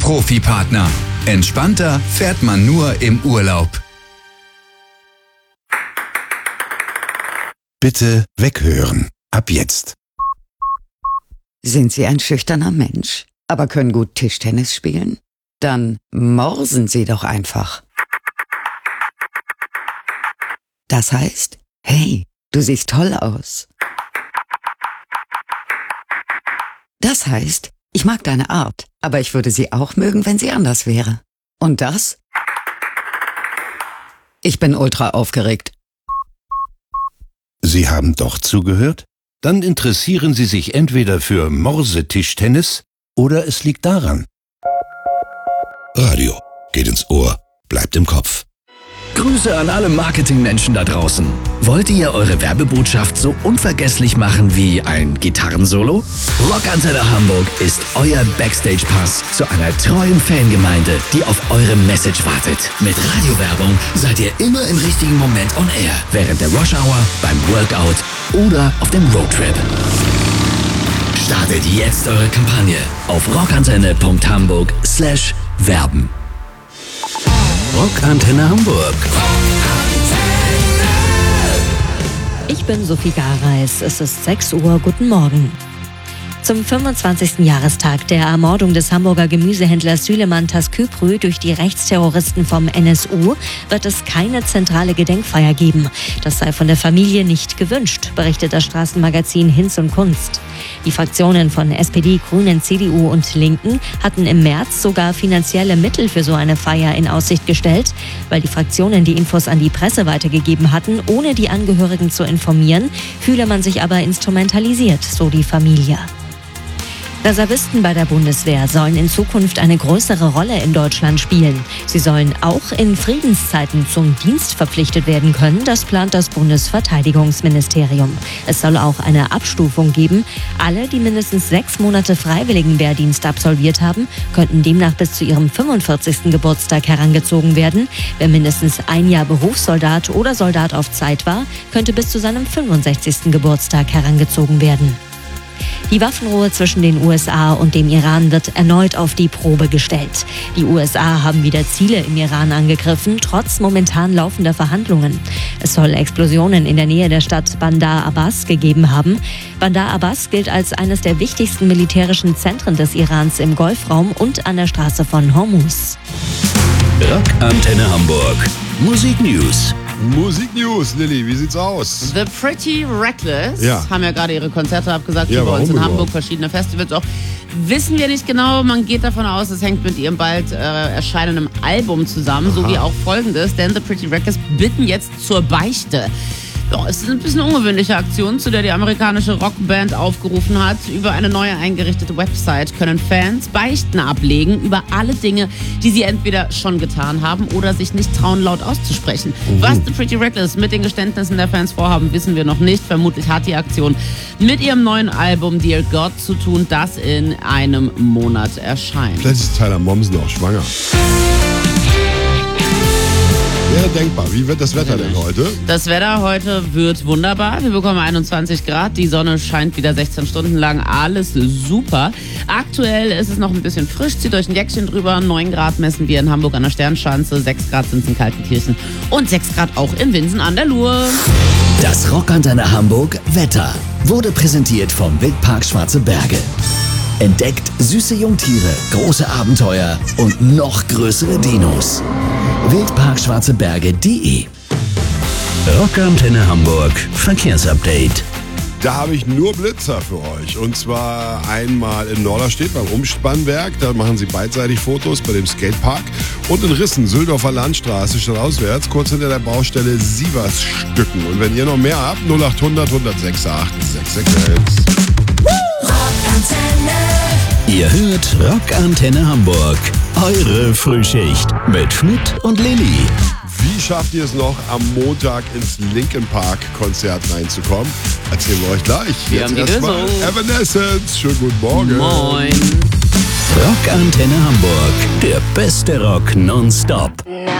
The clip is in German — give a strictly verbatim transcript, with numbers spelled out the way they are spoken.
Profi-Partner. Entspannter fährt man nur im Urlaub. Bitte weghören. Ab jetzt. Sind Sie ein schüchterner Mensch, aber können gut Tischtennis spielen? Dann morsen Sie doch einfach. Das heißt, hey, du siehst toll aus. Das heißt, ich mag deine Art, aber ich würde sie auch mögen, wenn sie anders wäre. Und das? Ich bin ultra aufgeregt. Sie haben doch zugehört? Dann interessieren Sie sich entweder für Morsetischtennis oder es liegt daran. Radio geht ins Ohr, bleibt im Kopf. Grüße an alle Marketingmenschen da draußen. Wollt ihr eure Werbebotschaft so unvergesslich machen wie ein Gitarrensolo? Rockantenne Hamburg ist euer Backstage-Pass zu einer treuen Fangemeinde, die auf eure Message wartet. Mit Radiowerbung seid ihr immer im richtigen Moment on air. Während der Rush-Hour, beim Workout oder auf dem Roadtrip. Startet jetzt eure Kampagne auf rockantenne punkt hamburg slash werben. Rockantenne Hamburg. Ich bin Sophie Gareis. Es ist sechs Uhr. Guten Morgen. Zum fünfundzwanzigsten Jahrestag der Ermordung des Hamburger Gemüsehändlers Süleyman Taskyprü durch die Rechtsterroristen vom N S U wird es keine zentrale Gedenkfeier geben. Das sei von der Familie nicht gewünscht, berichtet das Straßenmagazin Hinz und Kunst. Die Fraktionen von S P D, Grünen, C D U und Linken hatten im März sogar finanzielle Mittel für so eine Feier in Aussicht gestellt. Weil die Fraktionen die Infos an die Presse weitergegeben hatten, ohne die Angehörigen zu informieren, fühle man sich aber instrumentalisiert, so die Familie. Reservisten bei der Bundeswehr sollen in Zukunft eine größere Rolle in Deutschland spielen. Sie sollen auch in Friedenszeiten zum Dienst verpflichtet werden können, das plant das Bundesverteidigungsministerium. Es soll auch eine Abstufung geben. Alle, die mindestens sechs Monate Freiwilligenwehrdienst absolviert haben, könnten demnach bis zu ihrem fünfundvierzigsten Geburtstag herangezogen werden. Wer mindestens ein Jahr Berufssoldat oder Soldat auf Zeit war, könnte bis zu seinem fünfundsechzigsten Geburtstag herangezogen werden. Die Waffenruhe zwischen den U S A und dem Iran wird erneut auf die Probe gestellt. Die U S A haben wieder Ziele im Iran angegriffen, trotz momentan laufender Verhandlungen. Es soll Explosionen in der Nähe der Stadt Bandar Abbas gegeben haben. Bandar Abbas gilt als eines der wichtigsten militärischen Zentren des Irans im Golfraum und an der Straße von Hormuz. Rockantenne Hamburg. Musik News. Musik News, Lilly, wie sieht's aus? The Pretty Reckless ja. haben ja gerade ihre Konzerte abgesagt, ja, hier bei uns in überhaupt? Hamburg, verschiedene Festivals auch. Wissen wir nicht genau, man geht davon aus, es hängt mit ihrem bald äh, erscheinenden Album zusammen, Aha. sowie auch folgendes, denn The Pretty Reckless bitten jetzt zur Beichte. Ja, es ist ein bisschen eine ungewöhnliche Aktion, zu der die amerikanische Rockband aufgerufen hat. Über eine neue eingerichtete Website können Fans Beichten ablegen über alle Dinge, die sie entweder schon getan haben oder sich nicht trauen, laut auszusprechen. Mhm. Was The Pretty Reckless mit den Geständnissen der Fans vorhaben, wissen wir noch nicht. Vermutlich hat die Aktion mit ihrem neuen Album Dear God zu tun, das in einem Monat erscheint. Vielleicht ist Tyler Momsen auch schwanger. Wäre denkbar. Wie wird das Wetter denn heute? Das Wetter heute wird wunderbar. Wir bekommen einundzwanzig Grad. Die Sonne scheint wieder sechzehn Stunden lang. Alles super. Aktuell ist es noch ein bisschen frisch. Zieht euch ein Jäckchen drüber. neun Grad messen wir in Hamburg an der Sternschanze. sechs Grad sind es in Kaltenkirchen. Und sechs Grad auch in Winsen an der Luhr. Das Rockantenne Hamburg Wetter wurde präsentiert vom Wildpark Schwarze Berge. Entdeckt süße Jungtiere, große Abenteuer und noch größere Dinos. wildpark schwarze berge punkt de. Rockantenne Hamburg Verkehrsupdate. Da habe ich nur Blitzer für euch. Und zwar einmal in Norderstedt beim Umspannwerk. Da machen sie beidseitig Fotos bei dem Skatepark. Und in Rissen, Süldorfer Landstraße, stadtauswärts, kurz hinter der Baustelle Sieversstücken. Und wenn ihr noch mehr habt, null acht hundert, hundertsechs acht sechs sechs sechs. Ihr hört Rockantenne Hamburg. Eure Frühschicht mit Schmidt und Lilly. Wie schafft ihr es noch, am Montag ins Linkin Park Konzert reinzukommen? Erzählen wir euch gleich. Wir Jetzt haben die erstmal Lösung. Evanescence. Schönen guten Morgen. Moin. Rockantenne Hamburg. Der beste Rock nonstop.